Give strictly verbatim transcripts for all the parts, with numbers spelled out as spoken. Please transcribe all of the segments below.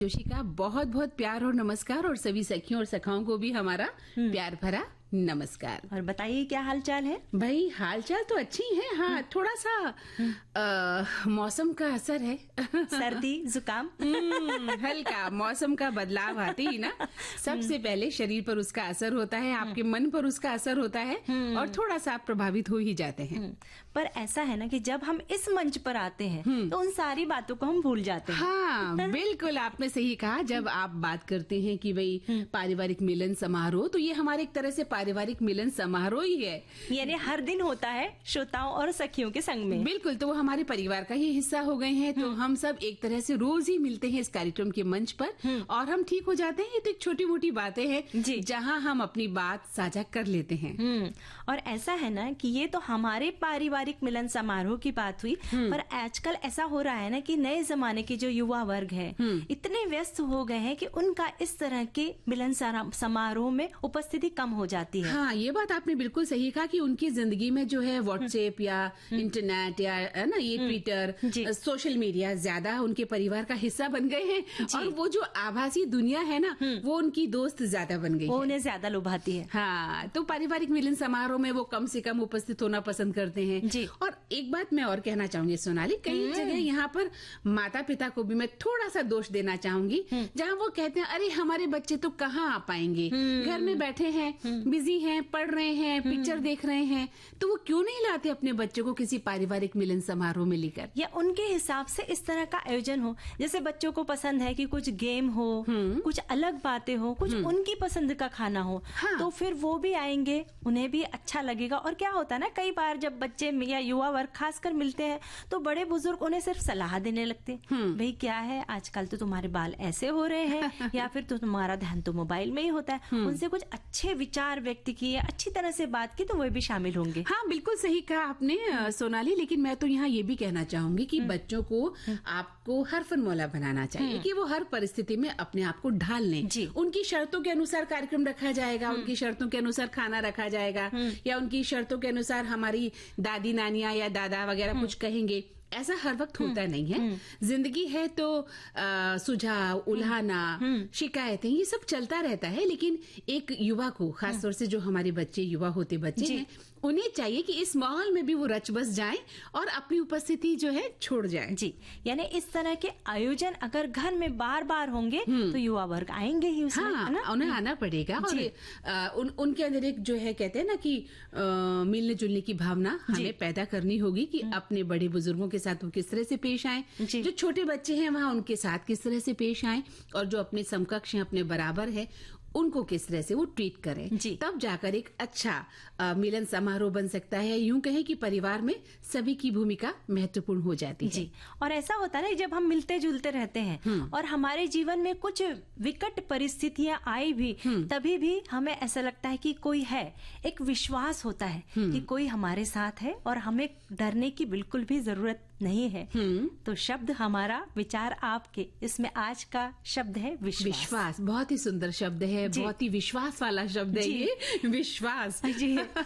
जोशी का बहुत बहुत प्यार और नमस्कार, और सभी सखियों और सखाओं को भी हमारा प्यार भरा नमस्कार। और बताइए क्या हालचाल है? भाई हालचाल तो अच्छी है। हाँ, थोड़ा सा आ, मौसम का असर है। सर्दी जुकाम हल्का मौसम का बदलाव आते ही ना सबसे पहले शरीर पर उसका असर होता है, आपके मन पर उसका असर होता है और थोड़ा सा आप प्रभावित हो ही जाते हैं। पर ऐसा है ना कि जब हम इस मंच पर आते हैं तो उन सारी बातों को हम भूल जाते हैं। हाँ बिल्कुल, आपने सही कहा। जब आप बात करते हैं कि भाई पारिवारिक मिलन समारोह, तो ये हमारे एक तरह से पारिवारिक मिलन समारोह ही है, यानी हर दिन होता है श्रोताओं और सखियों के संग में। बिल्कुल, तो वो हमारे परिवार का ही हिस्सा हो गए हैं। तो हम सब एक तरह से रोज ही मिलते हैं इस कार्यक्रम के मंच पर और हम ठीक हो जाते हैं। ये तो एक छोटी मोटी बातें हैं जहां हम अपनी बात साझा कर लेते हैं। और ऐसा है ना कि ये तो हमारे पारिवारिक मिलन समारोह की बात हुई, पर आजकल ऐसा हो रहा है ना कि नए जमाने के जो युवा वर्ग है इतने व्यस्त हो गए हैं कि उनका इस तरह के मिलन समारोह में उपस्थिति कम हो जाती है। हाँ, ये बात आपने बिल्कुल सही कहा कि उनकी जिंदगी में जो है व्हाट्सएप या इंटरनेट या है ना ये ट्विटर, सोशल मीडिया ज्यादा उनके परिवार का हिस्सा बन गए हैं, और वो जो आभासी दुनिया है ना वो उनकी दोस्त ज्यादा बन गई वो है, उन्हें ज्यादा लुभाती है। हाँ, तो पारिवारिक मिलन समारोह में वो कम से कम उपस्थित होना पसंद करते हैं जी। और एक बात मैं और कहना चाहूंगी सोनाली, कई जगह यहाँ पर माता पिता को भी मैं थोड़ा सा दोष देना चाहूंगी, जहाँ वो कहते हैं अरे हमारे बच्चे तो कहाँ आ पाएंगे, घर में बैठे हैं, बिजी हैं, पढ़ रहे हैं, पिक्चर देख रहे हैं, तो वो क्यों नहीं लाते अपने बच्चों को किसी पारिवारिक मिलन समारोह में लेकर, या उनके हिसाब से इस तरह का आयोजन हो। जैसे बच्चों को पसंद है कि कुछ गेम हो, कुछ अलग बातें हो, कुछ उनकी पसंद का खाना हो, हाँ। तो फिर वो भी आएंगे, उन्हें भी अच्छा लगेगा। और क्या होता है ना, कई बार जब बच्चे या युवा वर्ग खासकर मिलते हैं तो बड़े बुजुर्ग उन्हें सिर्फ सलाह देने लगते हैं, भाई क्या है आजकल तो तुम्हारे बाल ऐसे हो रहे हैं या फिर तो तुम्हारा ध्यान तो मोबाइल में ही होता है। उनसे कुछ अच्छे विचार व्यक्त किए, अच्छी तरह से बात की, तो वो भी शामिल होंगे। हाँ बिल्कुल सही कहा आपने सोनाली, लेकिन मैं तो यहाँ ये भी कहना चाहूंगी कि बच्चों को आपको हर फनमौला बनाना चाहिए कि वो हर परिस्थिति में अपने आप को ढाल लें। उनकी शर्तों के अनुसार कार्यक्रम रखा जाएगा, उनकी शर्तों के अनुसार खाना रखा जाएगा, या उनकी शर्तों के अनुसार हमारी दादी नानियां या दादा वगैरह कुछ कहेंगे। ऐसा हर वक्त होता नहीं है। जिंदगी है तो आ, सुझाव, उल्हाना, शिकायतें, ये सब चलता रहता है। लेकिन एक युवा को, खासतौर से जो हमारे बच्चे युवा होते बच्चे हैं, उन्हें चाहिए कि इस माहौल में भी वो रच बस जाएं और अपनी उपस्थिति जो है छोड़ जाएं। जी, यानी इस तरह के आयोजन अगर घर में बार बार होंगे तो युवा वर्ग आएंगे ही उसमें, हाँ, है ना? उन्हें आना पड़ेगा। और आ, उन, उनके अंदर एक जो है कहते हैं ना कि आ, मिलने जुलने की भावना हमें पैदा करनी होगी कि अपने बड़े बुजुर्गों के साथ वो किस तरह से पेश आए, जो छोटे बच्चे हैं वहां उनके साथ किस तरह से पेश आए, और जो अपने समकक्ष हैं, अपने बराबर है, उनको किस तरह से वो ट्रीट करें, तब जाकर एक अच्छा आ, मिलन समारोह बन सकता है। यूं कहें कि परिवार में सभी की भूमिका महत्वपूर्ण हो जाती है। जी। और ऐसा होता है ना, जब हम मिलते जुलते रहते हैं और हमारे जीवन में कुछ विकट परिस्थितियां आई भी, तभी भी हमें ऐसा लगता है कि कोई है, एक विश्वास होता है कि कोई हमारे साथ है और हमें डरने की बिल्कुल भी जरूरत नहीं है। तो शब्द हमारा, विचार आपके, इसमें आज का शब्द है विश्वास। विश्वास बहुत ही सुंदर शब्द है, बहुत ही विश्वास वाला शब्द है ये विश्वास जी।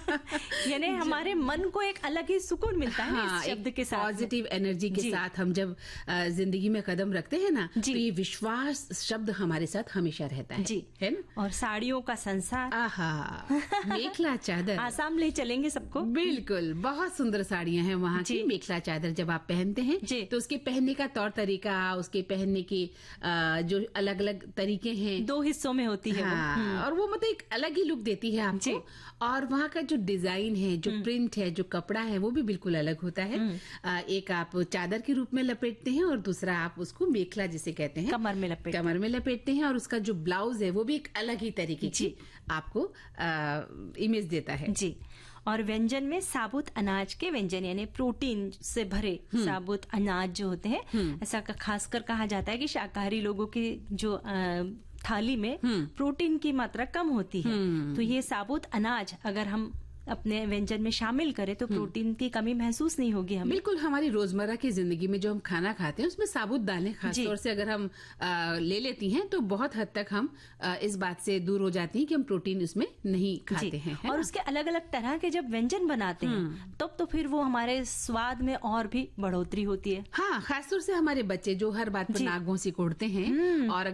यानी हमारे मन को एक अलग ही सुकून मिलता है। हाँ, इस शब्द के साथ, पॉजिटिव एनर्जी के साथ हम जब जिंदगी में कदम रखते हैं ना, तो ये विश्वास शब्द हमारे साथ हमेशा रहता है जी, है ना? और साड़ियों का संसार, आहा, मेखला चादर, आसाम ले चलेंगे सबको। बिल्कुल, बहुत सुंदर साड़ियां हैं वहाँ की। मेखला चादर जब आप पहनते हैं तो उसके पहनने का तौर तरीका, उसके पहनने के आ, जो अलग अलग तरीके हैं, दो हिस्सों में होती है। हाँ, और वो मतलब एक अलग ही लुक देती है आपको। और वहाँ का जो डिजाइन है, जो प्रिंट है, जो कपड़ा है, वो भी बिल्कुल अलग होता है। आ, एक आप चादर के रूप में लपेटते हैं और दूसरा आप उसको मेखला जिसे कहते हैं कमर में लपेटते कमर में लपेटते हैं, और उसका जो ब्लाउज है वो भी एक अलग ही तरीके की आपको आ, इमेज देता है। जी। और व्यंजन में साबुत अनाज के व्यंजन, यानी प्रोटीन से भरे साबुत अनाज जो होते हैं, ऐसा खासकर कहा जाता है कि शाकाहारी लोगों की जो थाली में प्रोटीन की मात्रा कम होती है, तो ये साबुत अनाज अगर हम अपने व्यंजन में शामिल करें तो प्रोटीन की कमी महसूस नहीं होगी हमें। बिल्कुल, हमारी रोजमर्रा की जिंदगी में जो हम खाना खाते हैं उसमें साबुत दालें खासतौर से अगर हम आ, ले लेती हैं तो बहुत हद तक हम आ, इस बात से दूर हो जाती हैं कि हम प्रोटीन उसमें नहीं खाते हैं। और उसके अलग अलग तरह के जब व्यंजन बनाते हैं तब तो फिर वो हमारे स्वाद में और भी बढ़ोतरी होती है। हाँ, खासतौर से हमारे बच्चे जो हर बात पर नाक भौं सिकोड़ते हैं और